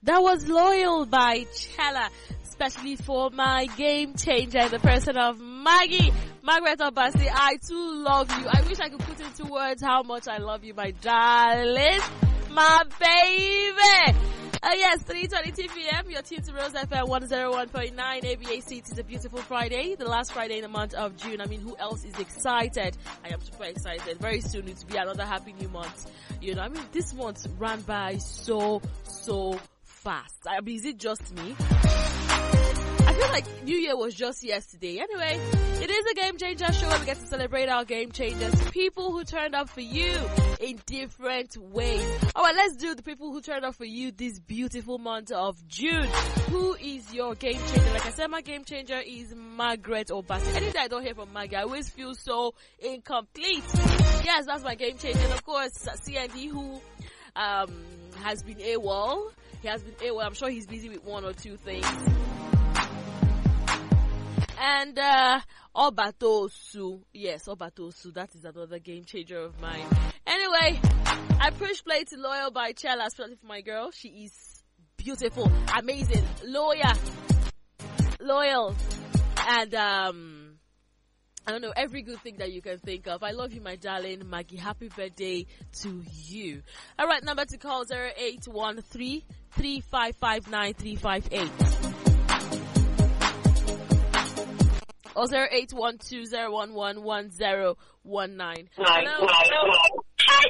That was Loyal by Chella, especially for my game changer in the person of Maggie. Margaret Obasi, I too love you. I wish I could put into words how much I love you, my darling, my baby. Yes, 3:22 p.m. You're tuned to Rose FM 101.9 ABAC. It is a beautiful Friday, the last Friday in the month of June. I mean, who else is excited? I am super excited. Very soon it will be another happy new month. You know, I mean, this month ran by so fast. I mean, is it just me? I feel like New Year was just yesterday. Anyway, it is a game changer show where we get to celebrate our game changers, people who turned up for you in different ways. Alright, let's do the people who turned up for you this beautiful month of June. Who is your game changer? Like I said, my game changer is Margaret Obasi. Anytime I don't hear from Maggie, I always feel so incomplete. Yes, that's my game changer. And of course, CND, who has been AWOL. He has been AWOL. I'm sure he's busy with one or two things. And Obatosu. Yes, Obatosu. That is another game changer of mine. Anyway, I push play to Loyal by Chella, especially for my girl. She is beautiful, amazing, loyal, and I don't know, every good thing that you can think of. I love you, my darling Maggie. Happy birthday to you. Alright, number to call 0813 3559 358. Or 0812-011-1019. Hello. Hi,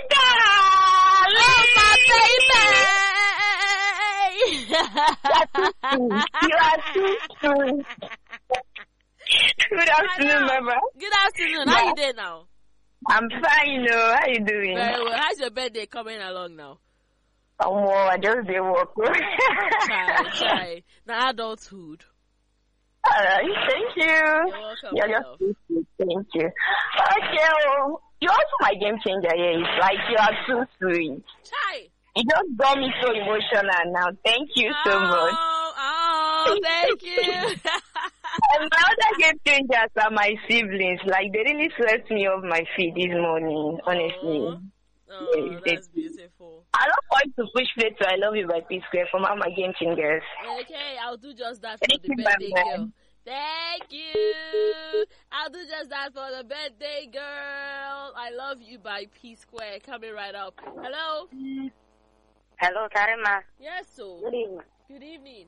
Hello, my baby. You are too soon. Good afternoon, Mama. Good afternoon. How you doing now? I'm fine, How you doing? Very well. How's your birthday coming along now? I just did work. Try. Now adulthood. Thank you. You're welcome. You're just sweet. Thank you. Okay, you're also my game changer. Yeah, it's like you are too sweet. Try. You just got me so emotional now. Thank you so much. Oh, thank you. And my other game changers are my siblings. Like, they really swept me off my feet this morning, honestly. Oh, that's beautiful. I don't want to push play to I Love You by P Square from all my game changers. Okay, I'll do just that for the birthday girl. Thank you. I'll do just that for the birthday girl. I Love You by P Square. Coming right up. Hello. Hello, Karima. Yes, so. Good evening. Good evening.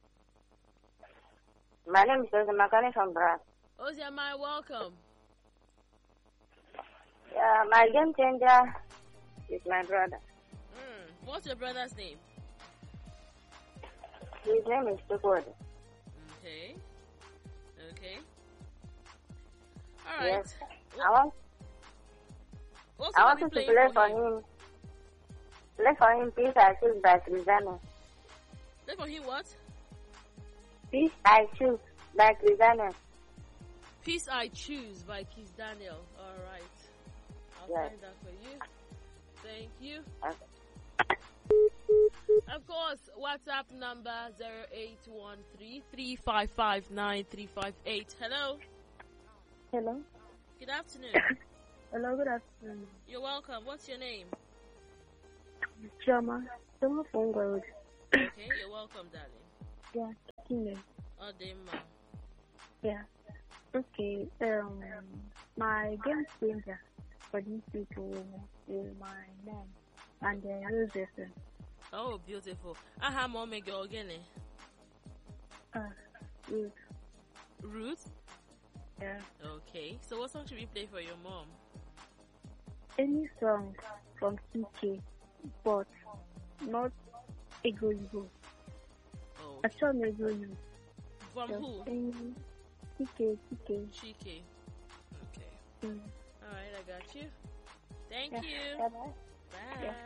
My name is Jose Makani from Brass. Oziama, welcome. Yeah, my game changer is my brother. What's your brother's name? His name is Chukwudi. Okay. All right. Yes. What's I want to play for him. Play for him Peace I Choose by Crisano. Play for him what? Peace I Choose by Crisano. Peace I Choose by Kiss Daniel. All right. I'll find that for you. Thank you. Okay. Of course, WhatsApp number 0813-355-9358. Hello. Hello. Good afternoon. Hello, good afternoon. You're welcome. What's your name? Choma. Choma from Gold. Okay, you're welcome, darling. Yeah. Odema. Yeah. Okay. My game changer for these people is my mom and Joseph. Oh, beautiful. Aha, mom, make your organic. Ruth. Ruth? Yeah. Okay. So what song should we play for your mom? Any song from CK, but not Ego Ego. Oh. Actually, Ego Ego. From who? CK. Chike. Okay. Mm. Alright, I got you. Thank you. Bye-bye. Bye. Yeah.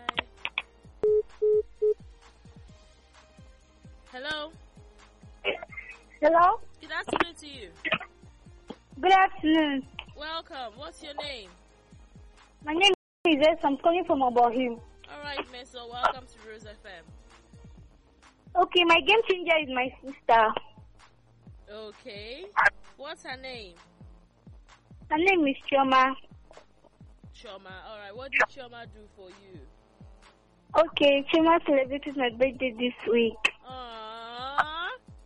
Hello. Hello. Good afternoon to you. Good afternoon. Welcome. What's your name? My name is S. I'm calling from Abohim. Alright, Meso. Welcome to Rose FM. Okay, my game changer is my sister. Okay. What's her name? Her name is Chioma. Chioma. Alright, what did Chioma do for you? Okay, Chima celebrated my birthday this week. Aww.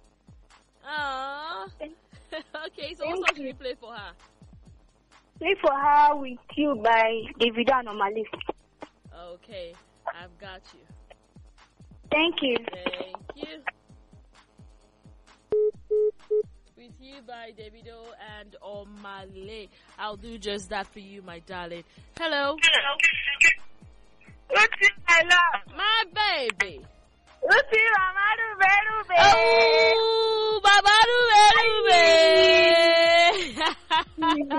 Aww. Okay, so what song should we play for her? Play for her with you by Davido and Omale. Okay, I've got you. Thank you. Thank you. With you by Davido and Omale. I'll do just that for you, my darling. Hello. Lucy, I love. My baby. Lucy, Mama Rube. Oh, Baba Rube.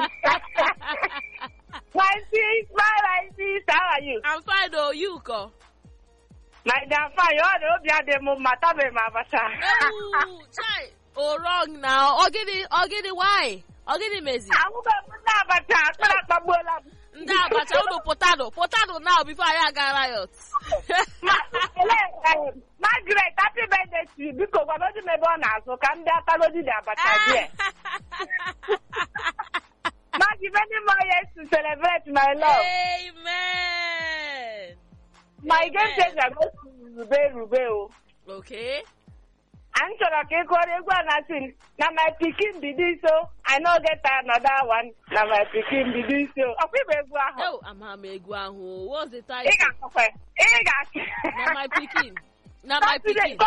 My sis, how are you? I'm fine, though. You go. My damn fine, you're the Obiade Mumata, my bata. Oh, chai. Oh, wrong now. Ogini, why? Ogini, Mezi. I will go Nda, but I will potato now before I got riot. Margaret, happy birthday to you because I'm not born now, so come there, follow the Abata. Maggie, many more years to celebrate my love. Amen. My game changer goes to Rube. Okay. I'm sure I can call you one. Now my picking did so. I know get another one. Now my picking did so. Oh, I'm a Megwahu. What's the title? Now my picking. Now my picking.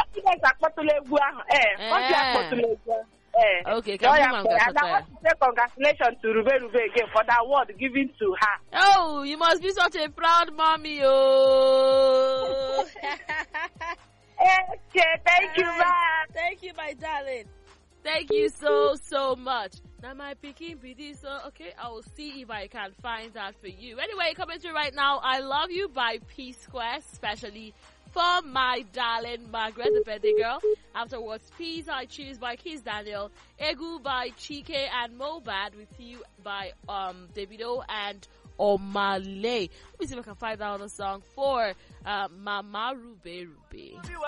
Okay, congratulations to Rube again for that award given to her. Oh, you must be such a proud mommy, oh. Okay, thank you, ma. Thank you, my darling. Thank you so much. Now my picking PD, so okay, I will see if I can find that for you. Anyway, coming through right now, I Love You by P Square, especially for my darling Margaret, the birthday girl. Afterwards, Peace I Choose by Kiss Daniel, Egu by Chike and Mobad, with you by Davido and Omale. Let me see if I can find out a song for Mama Rube.